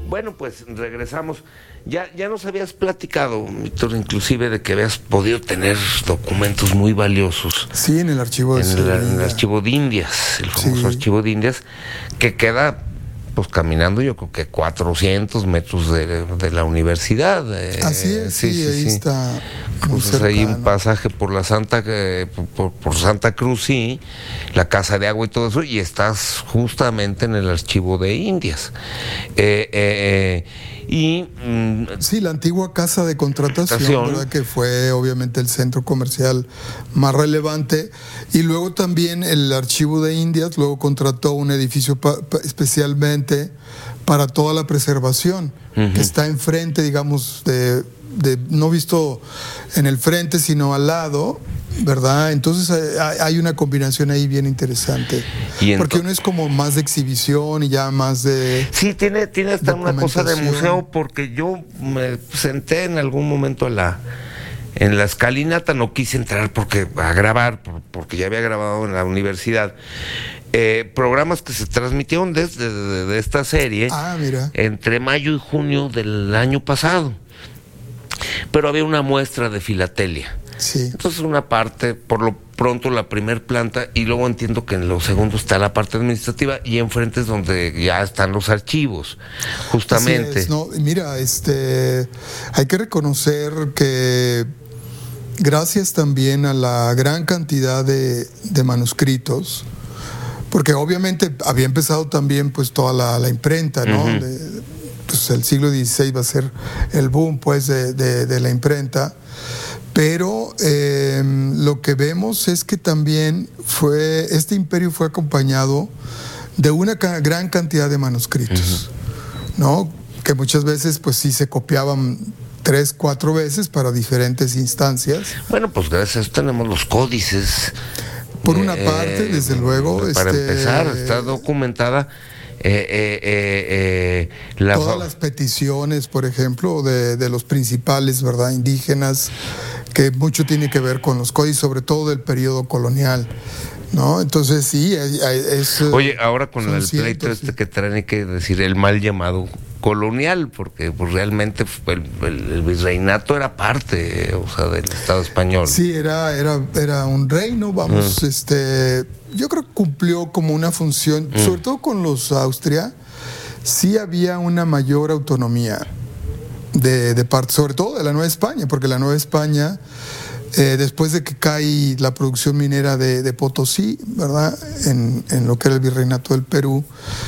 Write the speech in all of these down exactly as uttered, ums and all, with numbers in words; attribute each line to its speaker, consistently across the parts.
Speaker 1: Bueno, pues regresamos. Ya, ya nos habías platicado, Víctor, inclusive de que habías podido tener documentos muy valiosos.
Speaker 2: Sí, en el archivo de
Speaker 1: en el, en el archivo de Indias, el famoso sí. archivo de Indias, que queda pues caminando yo creo que cuatrocientos metros de, de la universidad. Eh,
Speaker 2: Así es, sí, sí ahí sí. está.
Speaker 1: Cruzas ahí un pasaje por la Santa eh, por, por Santa Cruz, sí, la Casa de Agua y todo eso, y estás justamente en el archivo de Indias. Eh, eh, y
Speaker 2: mm, sí, la antigua casa de contratación, ¿verdad? Que fue obviamente el centro comercial más relevante, y luego también el archivo de Indias luego contrató un edificio pa, pa, especialmente para toda la preservación, uh-huh. que está enfrente, digamos, de de no visto en el frente sino al lado, ¿verdad? Entonces hay una combinación ahí bien interesante, porque uno es como más de exhibición y ya más de
Speaker 1: sí, tiene, tiene hasta una cosa de museo, porque yo me senté en algún momento en la en la escalinata, no quise entrar porque a grabar, porque ya había grabado en la universidad Eh, programas que se transmitieron desde de, de esta serie
Speaker 2: ah, mira.
Speaker 1: entre mayo y junio del año pasado. Pero había una muestra de filatelia.
Speaker 2: Sí.
Speaker 1: Entonces una parte, por lo pronto la primer planta, y luego entiendo que en los segundos está la parte administrativa, y enfrente es donde ya están los archivos, justamente.
Speaker 2: Así es, no, mira, este, hay que reconocer que gracias también a la gran cantidad de, de manuscritos, porque obviamente había empezado también pues toda la, la imprenta, ¿no? Uh-huh. De, pues el siglo dieciséis va a ser el boom pues de, de, de la imprenta, pero eh, lo que vemos es que también fue este imperio fue acompañado de una ca- gran cantidad de manuscritos, uh-huh. ¿no? Que muchas veces pues sí se copiaban tres, cuatro veces para diferentes instancias.
Speaker 1: Bueno, pues gracias a eso tenemos los códices.
Speaker 2: Por una eh, parte, desde luego.
Speaker 1: Para
Speaker 2: este,
Speaker 1: empezar, está documentada Eh, eh, eh, eh, la
Speaker 2: todas las peticiones, por ejemplo, de, de los principales, ¿verdad?, indígenas, que mucho tiene que ver con los códices, sobre todo del periodo colonial, ¿no? Entonces sí, es...
Speaker 1: Oye, ahora con el
Speaker 2: cientos,
Speaker 1: pleito este
Speaker 2: sí.
Speaker 1: que traen, hay que decir el mal llamado colonial, porque pues realmente el, el, el virreinato era parte, o sea, del Estado español.
Speaker 2: Sí, era, era, era un reino, vamos, mm. este... Yo creo que cumplió como una función, mm. sobre todo con los Austria, sí había una mayor autonomía de, de parte, sobre todo de la Nueva España, porque la Nueva España, eh, después de que cae la producción minera de, de Potosí, ¿verdad?, en, en lo que era el virreinato del Perú,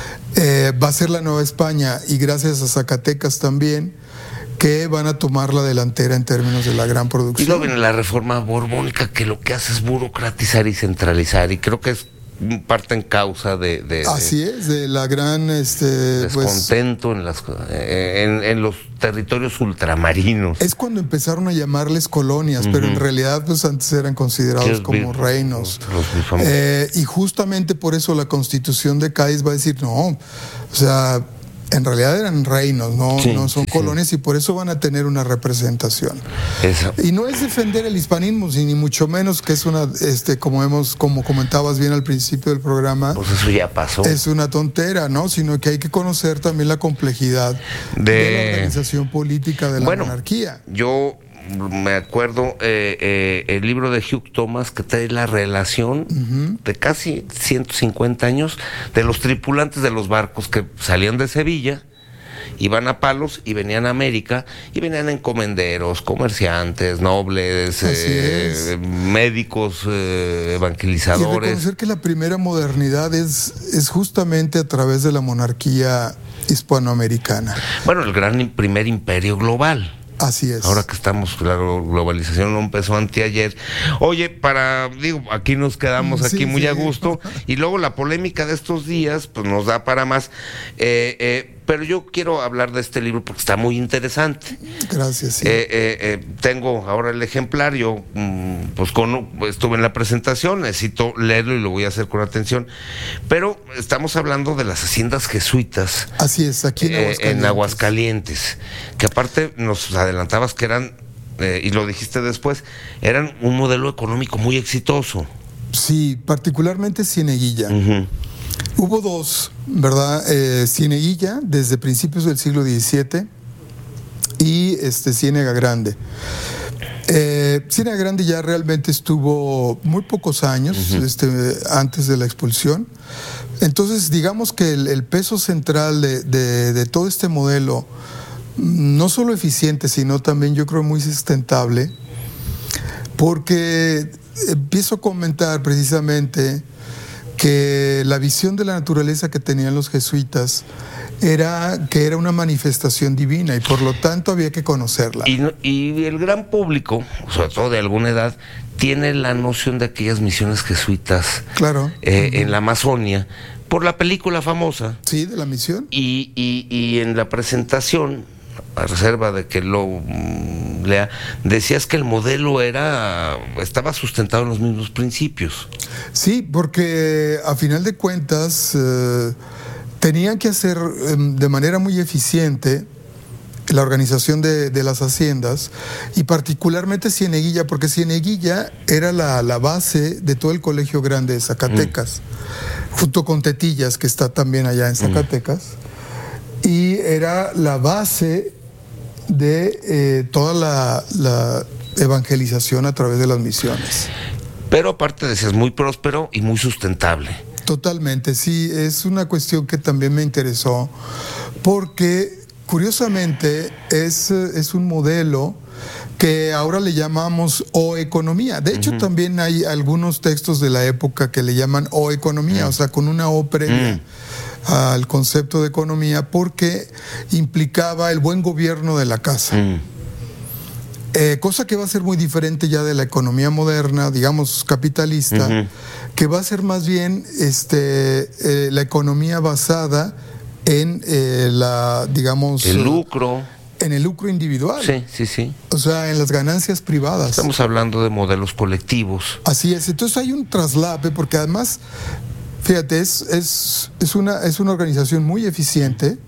Speaker 2: eh, va a ser la Nueva España, y gracias a Zacatecas también, que van a tomar la delantera en términos de la gran producción.
Speaker 1: Y luego viene la reforma borbónica, que lo que hace es burocratizar y centralizar, y creo que es parte en causa de... de
Speaker 2: Así
Speaker 1: de,
Speaker 2: es, de la gran... Este,
Speaker 1: descontento
Speaker 2: pues,
Speaker 1: en, las, en, en los territorios ultramarinos.
Speaker 2: Es cuando empezaron a llamarles colonias, uh-huh. pero en realidad pues antes eran considerados como vir, reinos.
Speaker 1: Los, los
Speaker 2: eh, y justamente por eso la Constitución de Cádiz va a decir, no, o sea... En realidad eran reinos, no, sí, no son sí, colonias, sí. y por eso van a tener una representación.
Speaker 1: Eso.
Speaker 2: Y no es defender el hispanismo, ni mucho menos, que es una, este, como hemos, como comentabas bien al principio del programa,
Speaker 1: pues eso ya pasó.
Speaker 2: Es una tontera, ¿no? Sino que hay que conocer también la complejidad de, de la organización política de la
Speaker 1: bueno,
Speaker 2: monarquía.
Speaker 1: Yo me acuerdo eh, eh, el libro de Hugh Thomas, que trae la relación uh-huh. de casi ciento cincuenta años de los tripulantes de los barcos que salían de Sevilla, iban a Palos y venían a América, y venían encomenderos, comerciantes, nobles, eh, médicos, eh, evangelizadores.
Speaker 2: Y reconocer que la primera modernidad es, es justamente a través de la monarquía hispanoamericana.
Speaker 1: Bueno, el gran primer imperio global.
Speaker 2: Así es.
Speaker 1: Ahora que estamos, la globalización no empezó anteayer. Oye, para, digo, aquí nos quedamos aquí sí, muy sí. a gusto, y luego la polémica de estos días, pues nos da para más. Eh, eh, pero yo quiero hablar de este libro porque está muy interesante.
Speaker 2: Gracias. Sí.
Speaker 1: Eh, eh, eh, tengo ahora el ejemplar, yo mm, pues con, estuve en la presentación, necesito leerlo y lo voy a hacer con atención. Pero estamos hablando de las haciendas jesuitas.
Speaker 2: Así es, aquí en Aguascalientes.
Speaker 1: Eh, en Aguascalientes, que aparte nos adelantabas que eran, eh, y lo dijiste después, eran un modelo económico muy exitoso.
Speaker 2: Sí, particularmente Cieneguilla. Uh-huh. Hubo dos, ¿verdad? Eh, Cieneguilla, desde principios del siglo diecisiete, y este, Ciénega Grande. Eh, Ciénega Grande ya realmente estuvo muy pocos años uh-huh. este, antes de la expulsión. Entonces, digamos que el, el peso central de, de, de todo este modelo, no solo eficiente, sino también yo creo muy sustentable, porque empiezo a comentar precisamente que la visión de la naturaleza que tenían los jesuitas era que era una manifestación divina y por lo tanto había que conocerla.
Speaker 1: Y, y el gran público, sobre todo de alguna edad, tiene la noción de aquellas misiones jesuitas,
Speaker 2: claro,
Speaker 1: eh,
Speaker 2: uh-huh.
Speaker 1: en la Amazonia, por la película famosa.
Speaker 2: Sí, de la misión.
Speaker 1: Y, y, y en la presentación, a reserva de que lo um, lea, decías que el modelo era estaba sustentado en los mismos principios.
Speaker 2: Sí, porque a final de cuentas eh, tenían que hacer eh, de manera muy eficiente la organización de, de las haciendas, y particularmente Cieneguilla, porque Cieneguilla era la, la base de todo el Colegio Grande de Zacatecas, mm. junto con Tetillas, que está también allá en Zacatecas, mm. y era la base de eh, toda la, la evangelización a través de las misiones.
Speaker 1: Pero aparte decías, muy próspero y muy sustentable.
Speaker 2: Totalmente, sí, es una cuestión que también me interesó, porque curiosamente es, es un modelo que ahora le llamamos O-economía. De hecho, uh-huh. también hay algunos textos de la época que le llaman O-economía, uh-huh. o sea, con una O previa. Uh-huh. al concepto de economía, porque implicaba el buen gobierno de la casa. Mm. Eh, cosa que va a ser muy diferente ya de la economía moderna, digamos capitalista, uh-huh. que va a ser más bien este, eh, la economía basada en eh, la, digamos...
Speaker 1: el lucro.
Speaker 2: En el lucro individual.
Speaker 1: Sí, sí, sí.
Speaker 2: O sea, en las ganancias privadas.
Speaker 1: Estamos hablando de modelos colectivos.
Speaker 2: Así es. Entonces hay un traslape, porque además... Fíjate, es, es, es, una, es una organización muy eficiente,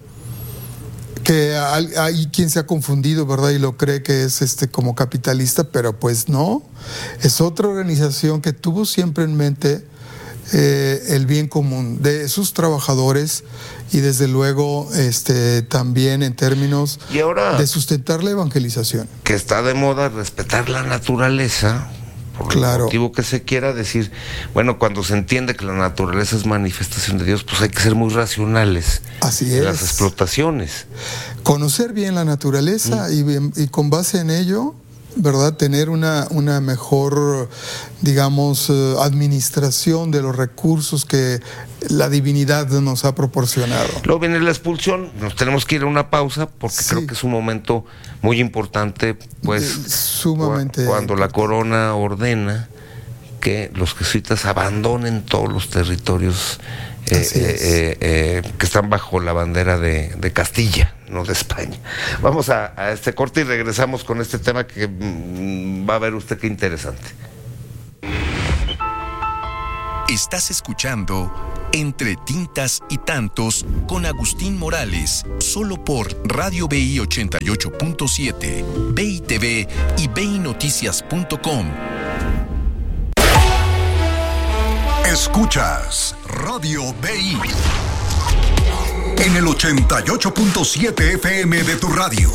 Speaker 2: que hay, hay quien se ha confundido, ¿verdad? Y lo cree que es este como capitalista, pero pues no. Es otra organización que tuvo siempre en mente eh, el bien común de sus trabajadores y desde luego este, también en términos
Speaker 1: y ahora, de
Speaker 2: sustentar la evangelización.
Speaker 1: Que está de moda respetar la naturaleza. Por
Speaker 2: claro.
Speaker 1: el motivo que se quiera decir, bueno, cuando se entiende que la naturaleza es manifestación de Dios, pues hay que ser muy racionales.
Speaker 2: Así es.
Speaker 1: En las explotaciones.
Speaker 2: Conocer bien la naturaleza mm. y, y con base en ello, ¿verdad? Tener una, una mejor, digamos, eh, administración de los recursos que la divinidad nos ha proporcionado.
Speaker 1: Luego viene la expulsión, nos tenemos que ir a una pausa porque sí. creo que es un momento muy importante, pues,
Speaker 2: eh, sumamente
Speaker 1: cu- cuando
Speaker 2: importante.
Speaker 1: La corona ordena que los jesuitas abandonen todos los territorios eh, eh, eh, eh, que están bajo la bandera de, de Castilla, no de España. Vamos a, a este corte y regresamos con este tema que mmm, va a ver usted qué interesante.
Speaker 3: Estás escuchando Entre Tintas y Tantos con Agustín Morales, solo por Radio B I ochenta y ocho punto siete, B I T V y B I Noticias punto com. Escuchas Radio B I en el ochenta y ocho punto siete F M de tu radio.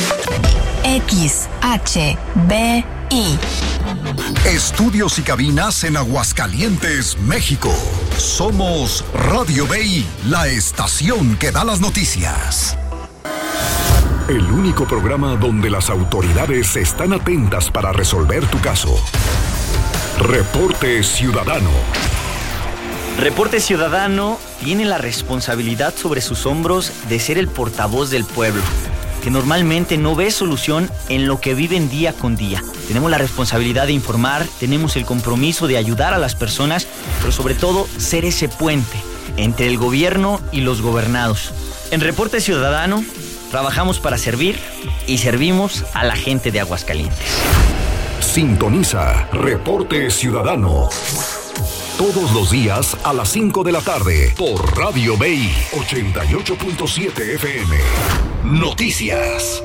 Speaker 4: X H B I.
Speaker 3: Estudios y cabinas en Aguascalientes, México. Somos Radio B I, la estación que da las noticias. El único programa donde las autoridades están atentas para resolver tu caso. Reporte Ciudadano.
Speaker 5: Reporte Ciudadano tiene la responsabilidad sobre sus hombros de ser el portavoz del pueblo, que normalmente no ve solución en lo que viven día con día. Tenemos la responsabilidad de informar, tenemos el compromiso de ayudar a las personas, pero sobre todo ser ese puente entre el gobierno y los gobernados. En Reporte Ciudadano trabajamos para servir y servimos a la gente de Aguascalientes.
Speaker 3: Sintoniza Reporte Ciudadano todos los días a las cinco de la tarde por Radio B I ochenta y ocho punto siete F M. Noticias.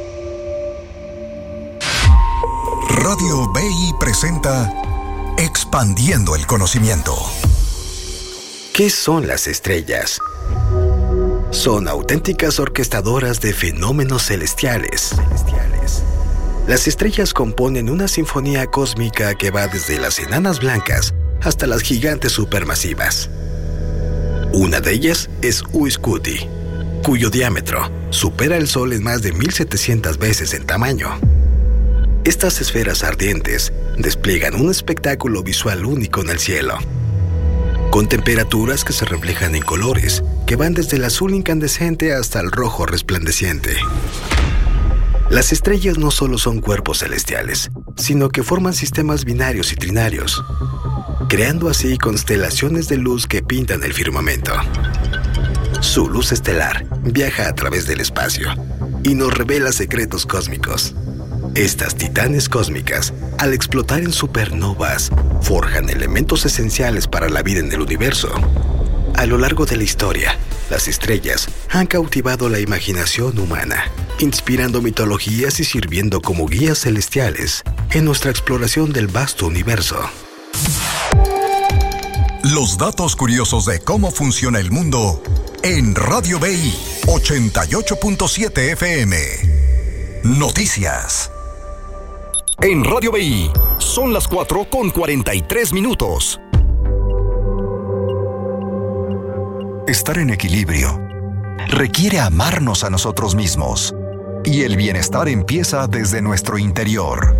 Speaker 3: Radio B I presenta Expandiendo el Conocimiento.
Speaker 6: ¿Qué son las estrellas? Son auténticas orquestadoras de fenómenos celestiales. Las estrellas componen una sinfonía cósmica que va desde las enanas blancas hasta las gigantes supermasivas. Una de ellas es Uiscuti, cuyo diámetro supera el Sol en más de mil setecientas veces en tamaño. Estas esferas ardientes despliegan un espectáculo visual único en el cielo, con temperaturas que se reflejan en colores que van desde el azul incandescente hasta el rojo resplandeciente. Las estrellas no solo son cuerpos celestiales, sino que forman sistemas binarios y trinarios, creando así constelaciones de luz que pintan el firmamento. Su luz estelar viaja a través del espacio y nos revela secretos cósmicos. Estas titanes cósmicas, al explotar en supernovas, forjan elementos esenciales para la vida en el universo. A lo largo de la historia, las estrellas han cautivado la imaginación humana, inspirando mitologías y sirviendo como guías celestiales en nuestra exploración del vasto universo.
Speaker 3: Los datos curiosos de cómo funciona el mundo en Radio B I ochenta y ocho punto siete F M. Noticias. En Radio B I son las cuatro con cuarenta y tres minutos. Estar en equilibrio requiere amarnos a nosotros mismos, y el bienestar empieza desde nuestro interior.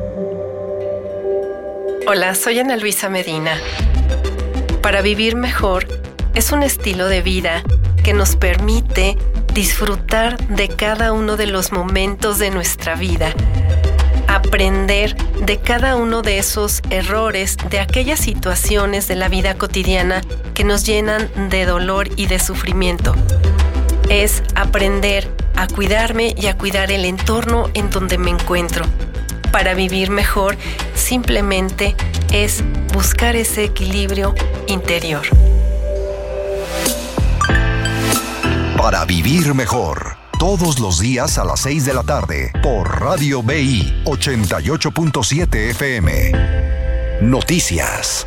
Speaker 7: Hola, soy Ana Luisa Medina. Para vivir mejor es un estilo de vida que nos permite disfrutar de cada uno de los momentos de nuestra vida, aprender de cada uno de esos errores, de aquellas situaciones de la vida cotidiana que nos llenan de dolor y de sufrimiento. Es aprender a cuidarme y a cuidar el entorno en donde me encuentro. Para vivir mejor, simplemente es buscar ese equilibrio interior.
Speaker 3: Para vivir mejor, todos los días a las seis de la tarde, por Radio B I ochenta y ocho punto siete F M. Noticias.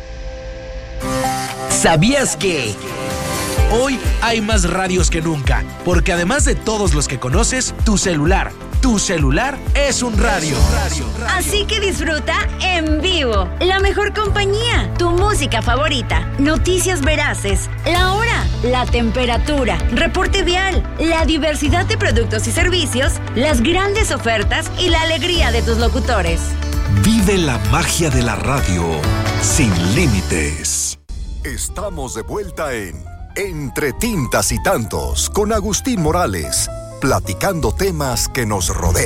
Speaker 8: ¿Sabías que hoy hay más radios que nunca? Porque además de todos los que conoces, tu celular, tu celular es un radio.
Speaker 9: Así que disfruta en vivo la mejor compañía, tu música favorita, noticias veraces, la hora, la temperatura, reporte vial, la diversidad de productos y servicios, las grandes ofertas y la alegría de tus locutores.
Speaker 3: Vive la magia de la radio sin límites. Estamos de vuelta en Entre Tintas y Tantos con Agustín Morales, platicando temas que nos rodean.